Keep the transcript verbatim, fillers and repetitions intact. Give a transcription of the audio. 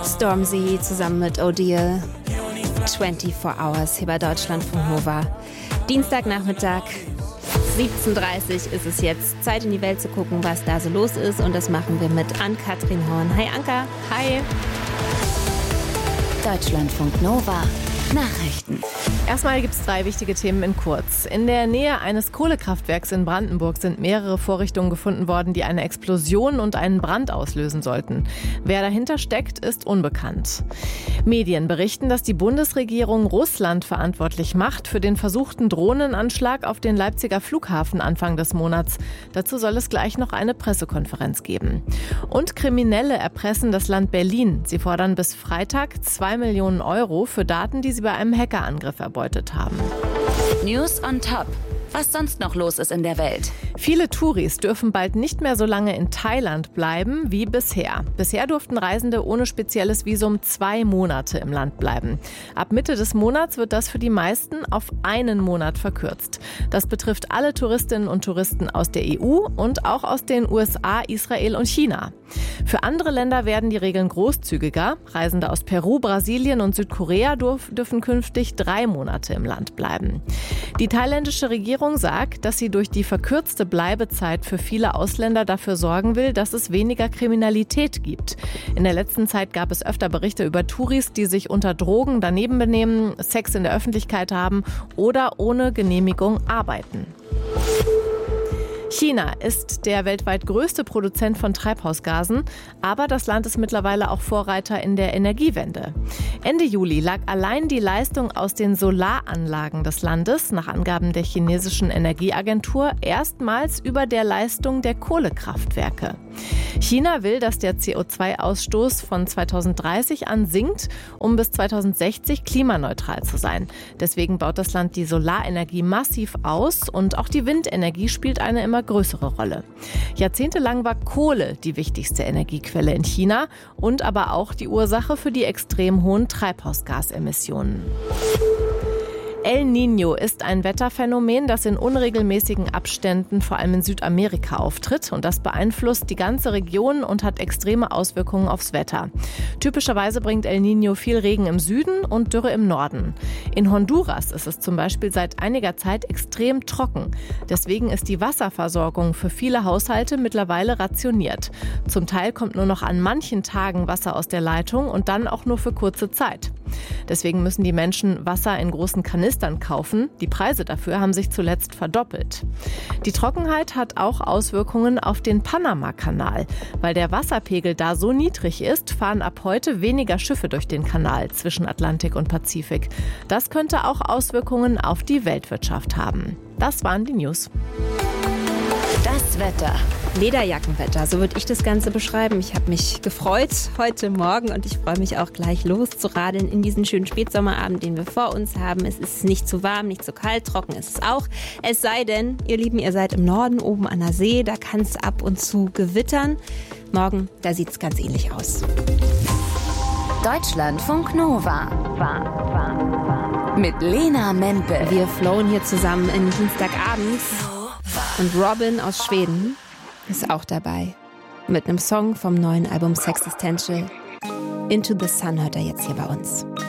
Stormzy zusammen mit O'Deal. vierundzwanzig Hours hier bei Deutschlandfunk Nova. Dienstagnachmittag, siebzehn Uhr dreißig ist es jetzt. Zeit in die Welt zu gucken, was da so los ist. Und das machen wir mit Ann-Kathrin Horn. Hi Anka. Hi. Deutschlandfunk Nova. Nachrichten. Erstmal gibt es drei wichtige Themen in kurz. In der Nähe eines Kohlekraftwerks in Brandenburg sind mehrere Vorrichtungen gefunden worden, die eine Explosion und einen Brand auslösen sollten. Wer dahinter steckt, ist unbekannt. Medien berichten, dass die Bundesregierung Russland verantwortlich macht für den versuchten Drohnenanschlag auf den Leipziger Flughafen Anfang des Monats. Dazu soll es gleich noch eine Pressekonferenz geben. Und Kriminelle erpressen das Land Berlin. Sie fordern bis Freitag zwei Millionen Euro für Daten, die sie bei einem Hackerangriff erbeutet haben. News on Top. Was sonst noch los ist in der Welt. Viele Touris dürfen bald nicht mehr so lange in Thailand bleiben wie bisher. Bisher durften Reisende ohne spezielles Visum zwei Monate im Land bleiben. Ab Mitte des Monats wird das für die meisten auf einen Monat verkürzt. Das betrifft alle Touristinnen und Touristen aus der E U und auch aus den U S A, Israel und China. Für andere Länder werden die Regeln großzügiger. Reisende aus Peru, Brasilien und Südkorea dürf, dürfen künftig drei Monate im Land bleiben. Die thailändische Regierung sagt, dass sie durch die verkürzte Bleibezeit für viele Ausländer dafür sorgen will, dass es weniger Kriminalität gibt. In der letzten Zeit gab es öfter Berichte über Touris, die sich unter Drogen daneben benehmen, Sex in der Öffentlichkeit haben oder ohne Genehmigung arbeiten. China ist der weltweit größte Produzent von Treibhausgasen, aber das Land ist mittlerweile auch Vorreiter in der Energiewende. Ende Juli lag allein die Leistung aus den Solaranlagen des Landes, nach Angaben der chinesischen Energieagentur, erstmals über der Leistung der Kohlekraftwerke. China will, dass der C O zwei Ausstoß von zweitausenddreißig an sinkt, um bis zweitausendsechzig klimaneutral zu sein. Deswegen baut das Land die Solarenergie massiv aus und auch die Windenergie spielt eine immer größere Rolle. Jahrzehntelang war Kohle die wichtigste Energiequelle in China und aber auch die Ursache für die extrem hohen Treibhausgasemissionen. El Niño ist ein Wetterphänomen, das in unregelmäßigen Abständen vor allem in Südamerika auftritt. Und das beeinflusst die ganze Region und hat extreme Auswirkungen aufs Wetter. Typischerweise bringt El Niño viel Regen im Süden und Dürre im Norden. In Honduras ist es zum Beispiel seit einiger Zeit extrem trocken. Deswegen ist die Wasserversorgung für viele Haushalte mittlerweile rationiert. Zum Teil kommt nur noch an manchen Tagen Wasser aus der Leitung und dann auch nur für kurze Zeit. Deswegen müssen die Menschen Wasser in großen Kanistern kaufen. Die Preise dafür haben sich zuletzt verdoppelt. Die Trockenheit hat auch Auswirkungen auf den Panama-Kanal. Weil der Wasserpegel da so niedrig ist, fahren ab heute weniger Schiffe durch den Kanal zwischen Atlantik und Pazifik. Das könnte auch Auswirkungen auf die Weltwirtschaft haben. Das waren die News. Das Wetter. Lederjackenwetter, so würde ich das Ganze beschreiben. Ich habe mich gefreut heute Morgen und ich freue mich auch gleich loszuradeln in diesen schönen Spätsommerabend, den wir vor uns haben. Es ist nicht zu warm, nicht zu kalt, trocken ist es auch. Es sei denn, ihr Lieben, ihr seid im Norden oben an der See, da kann es ab und zu gewittern. Morgen, da sieht es ganz ähnlich aus. Deutschlandfunk Nova. Mit Lena Mempel. Wir flowen hier zusammen in Dienstagabend. Und Robin aus Schweden ist auch dabei. Mit einem Song vom neuen Album Sexistential. Into the Sun hört er jetzt hier bei uns.